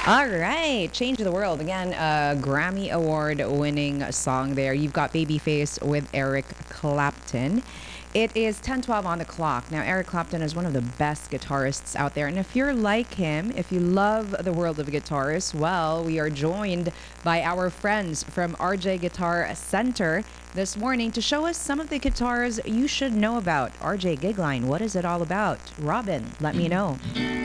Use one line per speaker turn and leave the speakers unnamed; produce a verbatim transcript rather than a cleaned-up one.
All right, Change the World. Again, a Grammy Award winning song there. You've got Babyface with Eric Clapton. It is ten twelve on the clock. Now, Eric Clapton is one of the best guitarists out there. And if you're like him, if you love the world of guitarists, well, we are joined by our friends from R J Guitar Center this morning to show us some of the guitars you should know about. R J Gigline, what is it all about? Robin, let me know.